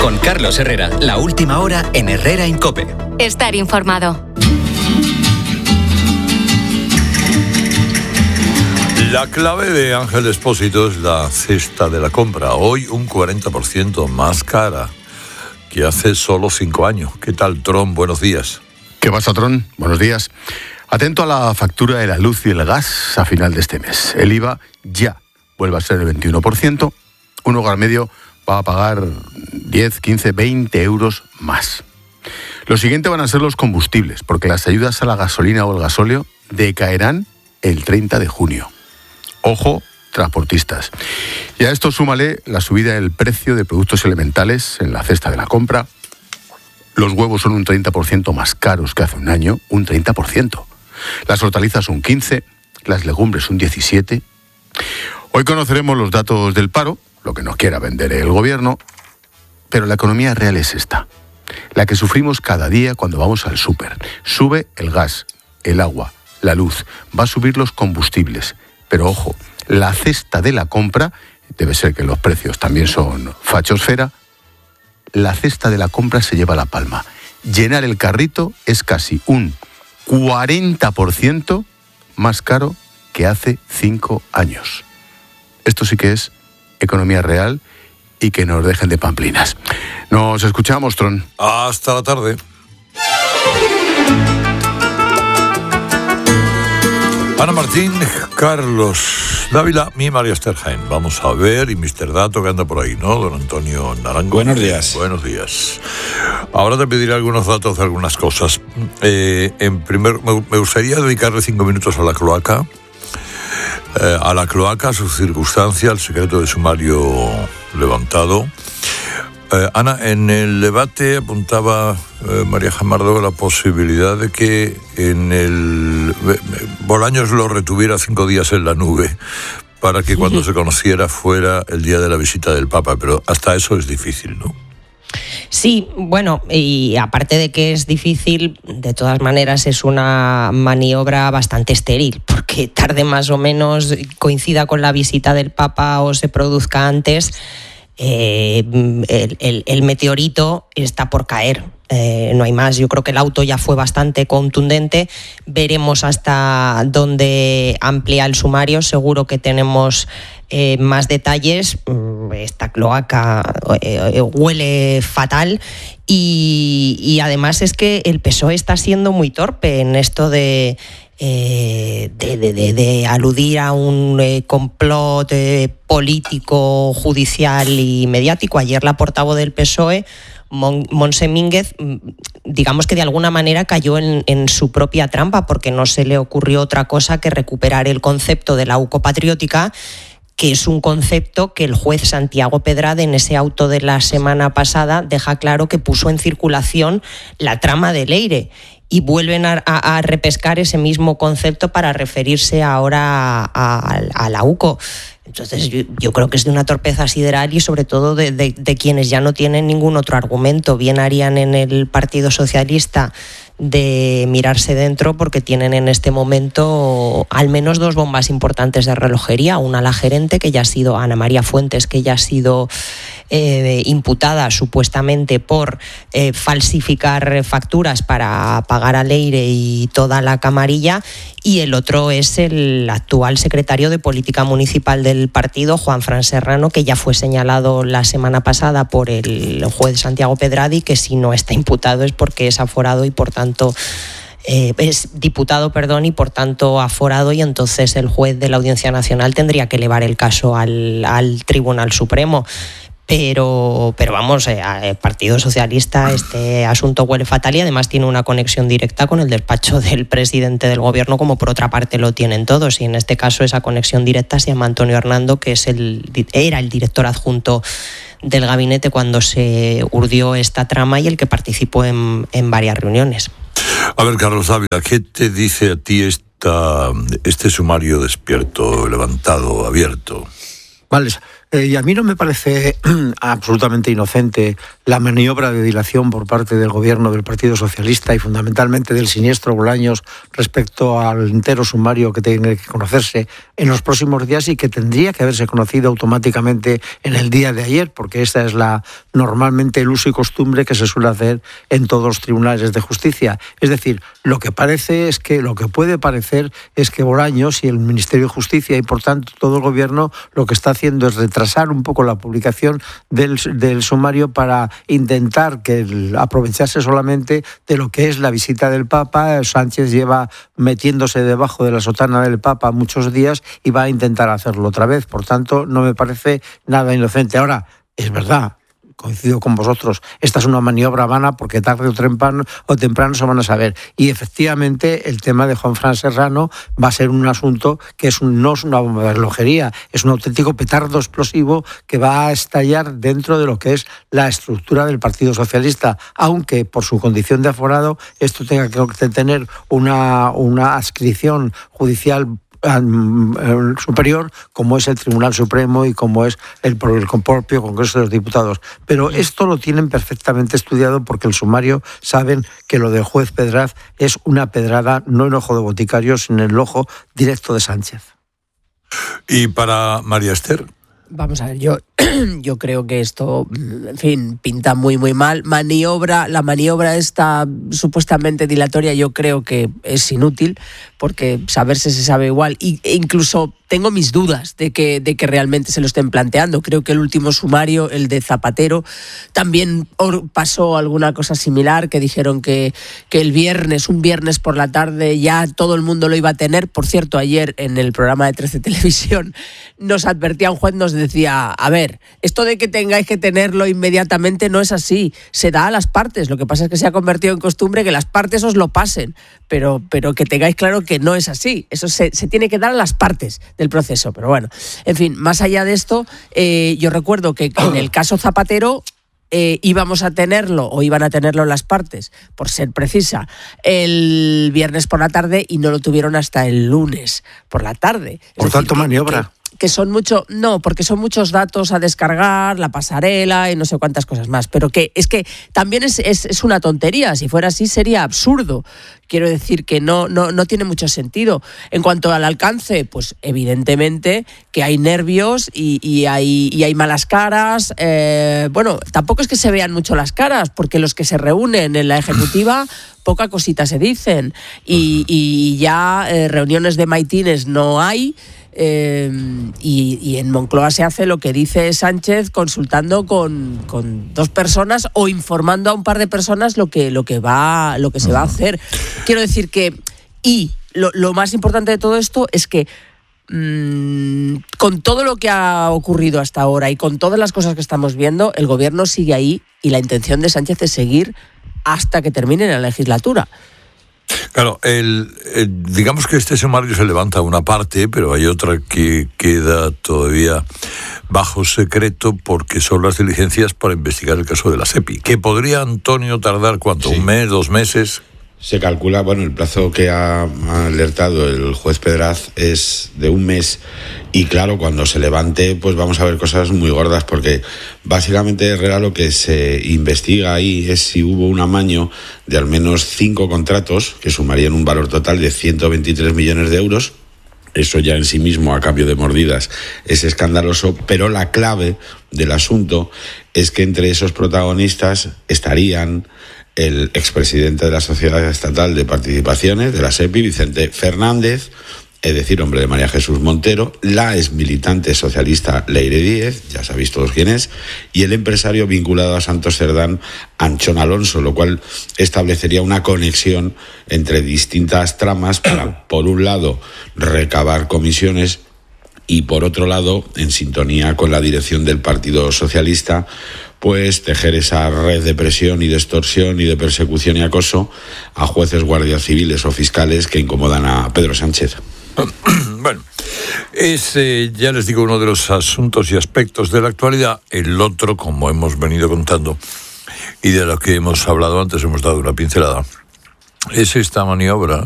Con Carlos Herrera, la última hora en Herrera en COPE. Estar informado. La clave de Ángel Expósito es la cesta de la compra. Hoy un 40% más cara que hace solo 5 años. ¿Qué tal, Tron? Buenos días. ¿Qué pasa, Tron? Buenos días. Atento a la factura de la luz y el gas a final de este mes. El IVA ya vuelve a ser el 21%. Un hogar medio va a pagar 10, 15, 20 euros más. Lo siguiente van a ser los combustibles, porque las ayudas a la gasolina o el gasóleo decaerán el 30 de junio. Ojo, transportistas. Y a esto súmale la subida del precio de productos elementales en la cesta de la compra. Los huevos son un 30% más caros que hace un año, un 30%. Las hortalizas un 15%, las legumbres un 17%. Hoy conoceremos los datos del paro, lo que nos quiera vender el gobierno, pero la economía real es esta, la que sufrimos cada día cuando vamos al súper. Sube el gas, el agua, la luz, va a subir los combustibles. Pero ojo, la cesta de la compra, debe ser que los precios también son fachosfera, la cesta de la compra se lleva la palma. Llenar el carrito es casi un 40% más caro que hace 5 años. Esto sí que es economía real y que nos dejen de pamplinas. Nos escuchamos, Tron. Hasta la tarde. Ana Martín, Carlos Dávila y María Sterheim. Vamos a ver, y Mr. Dato que anda por ahí, ¿no? Don Antonio Naranjo. Buenos días. Buenos días. Ahora te pediré algunos datos de algunas cosas. En primer, me gustaría dedicarle 5 minutos a la cloaca. Su circunstancia, el secreto de sumario levantado. Ana, en el debate apuntaba María Jamardo la posibilidad de que Bolaños lo retuviera 5 días en la nube para que cuando se conociera fuera el día de la visita del Papa, pero hasta eso es difícil, ¿no? Sí, bueno, y aparte de que es difícil, de todas maneras es una maniobra bastante estéril, porque tarde más o menos coincida con la visita del Papa o se produzca antes, el meteorito está por caer. No hay más. Yo creo que el auto ya fue bastante contundente. Veremos hasta dónde amplía el sumario. Seguro que tenemos más detalles. Esta cloaca huele fatal y además es que el PSOE está siendo muy torpe en esto de aludir a un complot político, judicial y mediático. Ayer la portavoz del PSOE, Montse Mínguez, digamos que de alguna manera cayó en su propia trampa, porque no se le ocurrió otra cosa que recuperar el concepto de la UCO patriótica, que es un concepto que el juez Santiago Pedrade en ese auto de la semana pasada deja claro que puso en circulación la trama de Leire. Y vuelven a repescar ese mismo concepto para referirse ahora a la UCO. Entonces yo creo que es de una torpeza sideral y sobre todo de quienes ya no tienen ningún otro argumento. Bien harían en el Partido Socialista de mirarse dentro, porque tienen en este momento al menos 2 bombas importantes de relojería. Una, la gerente, que ya ha sido Ana María Fuentes, que ya ha sido imputada supuestamente por falsificar facturas para pagar a Leire y toda la camarilla, y el otro es el actual secretario de Política Municipal del partido, Juanfran Serrano, que ya fue señalado la semana pasada por el juez Santiago Pedradi, que si no está imputado es porque es aforado y por tanto es diputado, y por tanto aforado, y entonces el juez de la Audiencia Nacional tendría que elevar el caso al Tribunal Supremo. Pero vamos, el Partido Socialista, este asunto huele fatal y además tiene una conexión directa con el despacho del presidente del gobierno, como por otra parte lo tienen todos, y en este caso esa conexión directa se llama Antonio Hernando, que era el director adjunto del gabinete cuando se urdió esta trama y el que participó en varias reuniones. A ver, Carlos Dávila, ¿qué te dice a ti este sumario despierto, levantado, abierto? Vale, Y a mí no me parece absolutamente inocente la maniobra de dilación por parte del gobierno del Partido Socialista y fundamentalmente del siniestro Bolaños respecto al entero sumario que tiene que conocerse en los próximos días y que tendría que haberse conocido automáticamente en el día de ayer, porque esta es normalmente el uso y costumbre que se suele hacer en todos los tribunales de justicia. Es decir, lo que puede parecer es que Bolaños y el Ministerio de Justicia y por tanto todo el gobierno lo que está haciendo es retrasar un poco la publicación del sumario para intentar aprovecharse solamente de lo que es la visita del Papa. Sánchez lleva metiéndose debajo de la sotana del Papa muchos días y va a intentar hacerlo otra vez. Por tanto, no me parece nada inocente. Ahora, es verdad, coincido con vosotros, esta es una maniobra vana porque tarde o temprano se van a saber. Y efectivamente el tema de Juanfran Serrano va a ser un asunto que no es una bomba de relojería, es un auténtico petardo explosivo que va a estallar dentro de lo que es la estructura del Partido Socialista, aunque por su condición de aforado esto tenga que tener una adscripción judicial superior, como es el Tribunal Supremo y como es el propio Congreso de los Diputados. Pero esto lo tienen perfectamente estudiado porque el sumario saben que lo del juez Pedraz es una pedrada, no en ojo de boticario, sino en el ojo directo de Sánchez. Y para María Esther. Vamos a ver, yo creo que esto, en fin, pinta muy, muy mal. La maniobra esta supuestamente dilatoria yo creo que es inútil, porque saberse se sabe igual. E incluso tengo mis dudas de que realmente se lo estén planteando. Creo que el último sumario, el de Zapatero, también pasó alguna cosa similar, que dijeron que un viernes por la tarde ya todo el mundo lo iba a tener. Por cierto, ayer en el programa de 13 Televisión nos advertía un juez, nos decía, a ver, esto de que tengáis que tenerlo inmediatamente no es así, se da a las partes. Lo que pasa es que se ha convertido en costumbre que las partes os lo pasen, pero que tengáis claro que no es así. Eso se tiene que dar a las partes del proceso. Pero bueno, en fin, más allá de esto, yo recuerdo que en el caso Zapatero iban a tenerlo las partes, por ser precisa, el viernes por la tarde y no lo tuvieron hasta el lunes por la tarde. Por tanto, maniobra. Que son porque son muchos datos a descargar, la pasarela y no sé cuántas cosas más, pero que es que también es una tontería. Si fuera así sería absurdo. Quiero decir que no tiene mucho sentido. En cuanto al alcance, pues evidentemente que hay nervios y hay malas caras. Bueno, tampoco es que se vean mucho las caras, porque los que se reúnen en la ejecutiva poca cosita se dicen y ya reuniones de maitines no hay. Y en Moncloa se hace lo que dice Sánchez, consultando con dos personas o informando a un par de personas lo que se va a hacer. Quiero decir que lo más importante de todo esto es que con todo lo que ha ocurrido hasta ahora y con todas las cosas que estamos viendo, el gobierno sigue ahí y la intención de Sánchez es seguir hasta que termine la legislatura. Claro, digamos que este sumario se levanta una parte, pero hay otra que queda todavía bajo secreto porque son las diligencias para investigar el caso de la SEPI. ¿Que podría, Antonio, tardar cuánto? Sí. ¿Un mes, 2 meses? Se calcula, el plazo que ha alertado el juez Pedraz es de 1 mes y claro, cuando se levante pues vamos a ver cosas muy gordas porque básicamente Herrera lo que se investiga ahí es si hubo un amaño de al menos 5 contratos que sumarían un valor total de 123 millones de euros. Eso ya en sí mismo, a cambio de mordidas, es escandaloso, pero la clave del asunto es que entre esos protagonistas estarían el expresidente de la Sociedad Estatal de Participaciones, de la SEPI, Vicente Fernández, es decir, hombre de María Jesús Montero, la exmilitante socialista Leire Díez, ya sabéis todos quién es, y el empresario vinculado a Santos Cerdán, Anchón Alonso, lo cual establecería una conexión entre distintas tramas para, por un lado, recabar comisiones y, por otro lado, en sintonía con la dirección del Partido Socialista, pues tejer esa red de presión y de extorsión y de persecución y acoso a jueces, guardias civiles o fiscales que incomodan a Pedro Sánchez. Bueno, es, ya les digo, uno de los asuntos y aspectos de la actualidad. El otro, como hemos venido contando y de lo que hemos hablado antes, hemos dado una pincelada, es esta maniobra